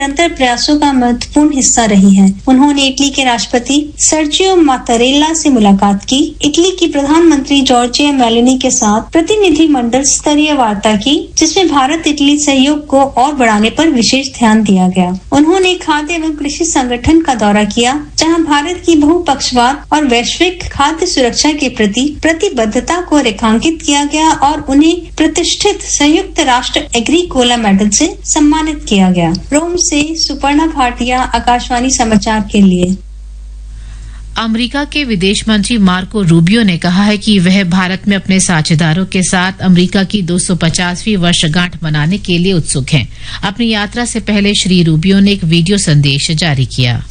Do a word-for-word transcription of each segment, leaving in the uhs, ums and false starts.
निरंतर प्रयासों का महत्वपूर्ण हिस्सा रही है। उन्होंने इटली के राष्ट्रपति सर्जियो मात्तारेल्ला से मुलाकात की, इटली की प्रधानमंत्री जॉर्जिया मेलोनी के साथ प्रतिनिधि मंडल स्तरीय वार्ता की, जिसमें भारत इटली सहयोग को और बढ़ाने पर विशेष ध्यान दिया गया। उन्होंने खाद्य एवं कृषि संगठन का दौरा किया, जहां भारत की बहुपक्षवाद और वैश्विक खाद्य सुरक्षा के प्रति प्रतिबद्धता को रेखांकित किया गया और उन्हें प्रतिष्ठित संयुक्त राष्ट्र एग्रीकोला मेडल से सम्मानित किया गया। रोम से सुपर्णा भाटिया, आकाशवाणी समाचार के लिए। अमेरिका के विदेश मंत्री मार्को रूबियो ने कहा है कि वह भारत में अपने साझेदारों के साथ अमेरिका की दो सौ पचासवीं वर्षगांठ मनाने के लिए उत्सुक हैं। अपनी यात्रा से पहले श्री रूबियो ने एक वीडियो संदेश जारी किया।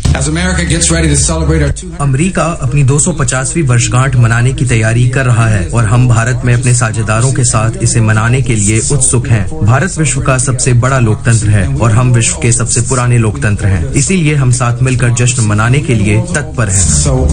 अमेरिका अपनी दो सौ पचासवीं वर्षगांठ मनाने की तैयारी कर रहा है और हम भारत में अपने साझेदारों के साथ इसे मनाने के लिए उत्सुक हैं। भारत विश्व का सबसे बड़ा लोकतंत्र है और हम विश्व के सबसे पुराने लोकतंत्र हैं, इसीलिए हम साथ मिलकर जश्न मनाने के लिए तत्पर हैं।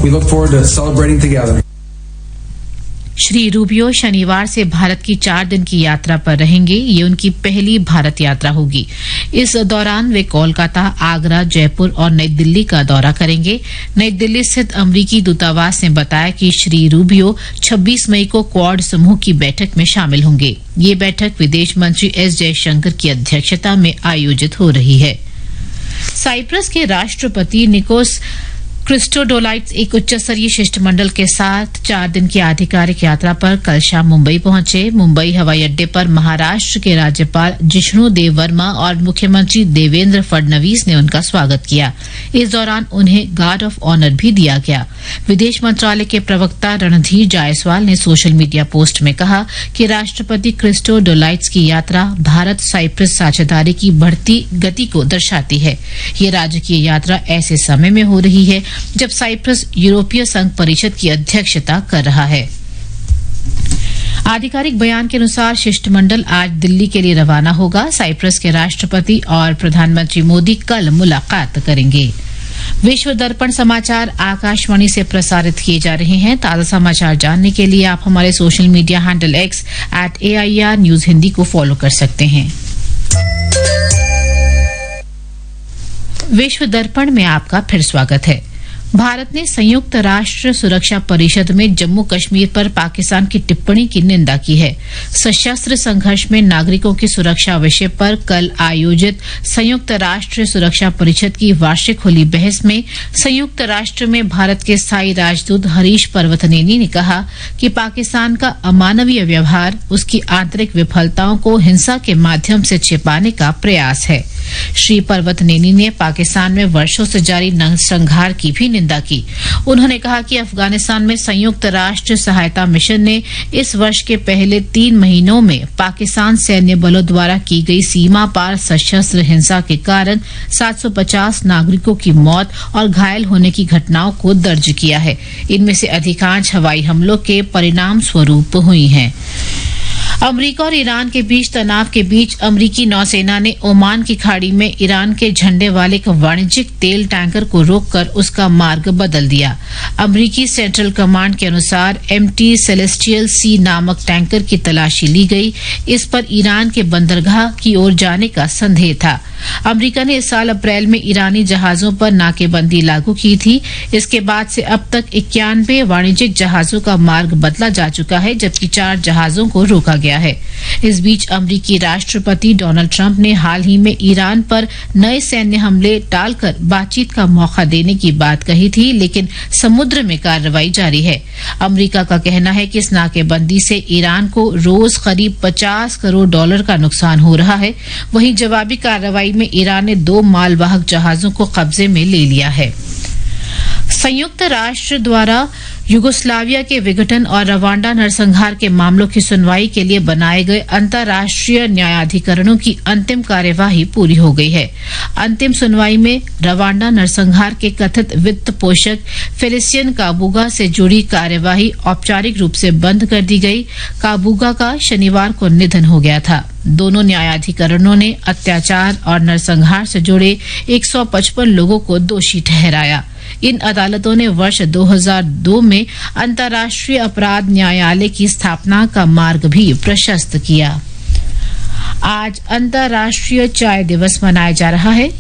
श्री रूबियो शनिवार से भारत की चार दिन की यात्रा पर रहेंगे। ये उनकी पहली भारत यात्रा होगी। इस दौरान वे कोलकाता, आगरा, जयपुर और नई दिल्ली का दौरा करेंगे। नई दिल्ली स्थित अमरीकी दूतावास ने बताया कि श्री रूबियो छब्बीस मई को क्वाड समूह की बैठक में शामिल होंगे। ये बैठक विदेश मंत्री एस जयशंकर की अध्यक्षता में आयोजित हो रही है। साइप्रस के राष्ट्रपति निकोस क्रिस्टोडोलाइट्स एक उच्च स्तरीय शिष्टमंडल के साथ चार दिन की आधिकारिक यात्रा पर कल शाम मुंबई पहुंचे। मुंबई हवाई अड्डे पर महाराष्ट्र के राज्यपाल जिष्णु देव वर्मा और मुख्यमंत्री देवेंद्र फडणवीस ने उनका स्वागत किया। इस दौरान उन्हें गार्ड ऑफ ऑनर भी दिया गया। विदेश मंत्रालय के प्रवक्ता रणधीर जायसवाल ने सोशल मीडिया पोस्ट में कहा कि राष्ट्रपति क्रिस्टोडोलाइट्स की यात्रा भारत साइप्रस साझेदारी की बढ़ती गति को दर्शाती है। ये राजकीय यात्रा ऐसे समय में हो रही है जब साइप्रस यूरोपीय संघ परिषद की अध्यक्षता कर रहा है। आधिकारिक बयान के अनुसार शिष्टमंडल आज दिल्ली के लिए रवाना होगा। साइप्रस के राष्ट्रपति और प्रधानमंत्री मोदी कल मुलाकात करेंगे। विश्व दर्पण समाचार आकाशवाणी से प्रसारित किए जा रहे हैं। ताजा समाचार जानने के लिए आप हमारे social media handle x eight A I R news Hindi को फॉलो कर सकते हैं। विश्व दर्पण में आपका फिर स्वागत है। भारत ने संयुक्त राष्ट्र सुरक्षा परिषद में जम्मू कश्मीर पर पाकिस्तान की टिप्पणी की निंदा की है। सशस्त्र संघर्ष में नागरिकों की सुरक्षा विषय पर कल आयोजित संयुक्त राष्ट्र सुरक्षा परिषद की वार्षिक खुली बहस में संयुक्त राष्ट्र में भारत के स्थायी राजदूत हरीश पर्वतनेनी ने कहा कि पाकिस्तान का अमानवीय व्यवहार उसकी आंतरिक विफलताओं को हिंसा के माध्यम से छिपाने का प्रयास है। श्री पर्वतनेनी ने पाकिस्तान में वर्षों से जारी नरसंहार की भी निंदा की। उन्होंने कहा कि अफगानिस्तान में संयुक्त राष्ट्र सहायता मिशन ने इस वर्ष के पहले तीन महीनों में पाकिस्तान सैन्य बलों द्वारा की गई सीमा पार सशस्त्र हिंसा के कारण सात सौ पचास नागरिकों की मौत और घायल होने की घटनाओं को दर्ज किया है। इनमें से अधिकांश हवाई हमलों के परिणाम स्वरूप हुई हैं। अमेरिका और ईरान के बीच तनाव के बीच अमेरिकी नौसेना ने ओमान की खाड़ी में ईरान के झंडे वाले एक वाणिज्यिक तेल टैंकर को रोककर उसका मार्ग बदल दिया। अमेरिकी सेंट्रल कमांड के अनुसार एमटी सेलेस्टियल सी नामक टैंकर की तलाशी ली गई। इस पर ईरान के बंदरगाह की ओर जाने का संदेह था। अमेरिका ने इस साल अप्रैल में ईरानी जहाजों पर नाकेबंदी लागू की थी। इसके बाद से अब तक इक्यानवे वाणिज्यिक जहाजों का मार्ग बदला जा चुका है, जबकि चार जहाजों को रोका गया है। इस बीच अमेरिकी राष्ट्रपति डोनाल्ड ट्रंप ने हाल ही में ईरान पर नए सैन्य हमले टालकर बातचीत का मौका देने की बात कही थी, लेकिन समुद्र में कार्रवाई जारी है। अमेरिका का कहना है कि इस नाकेबंदी से ईरान को रोज करीब पचास करोड़ डॉलर का नुकसान हो रहा है। वहीं जवाबी कार्रवाई में ईरान ने दो मालवाहक जहाजों को कब्जे में ले लिया है। संयुक्त राष्ट्र द्वारा युगोस्लाविया के विघटन और रवांडा नरसंहार के मामलों की सुनवाई के लिए बनाए गए अंतर्राष्ट्रीय न्यायाधिकरणों की अंतिम कार्यवाही पूरी हो गई है। अंतिम सुनवाई में रवांडा नरसंहार के कथित वित्त पोषक फेलिसियन काबूगा से जुड़ी कार्यवाही औपचारिक रूप से बंद कर दी गई। काबूगा का शनिवार को निधन हो गया था। दोनों न्यायाधिकरणों ने अत्याचार और नरसंहार से जुड़े एक सौ पचपन लोगों को दोषी ठहराया। इन अदालतों ने वर्ष दो हज़ार दो में अंतर्राष्ट्रीय अपराध न्यायालय की स्थापना का मार्ग भी प्रशस्त किया। आज अंतर्राष्ट्रीय चाय दिवस मनाया जा रहा है।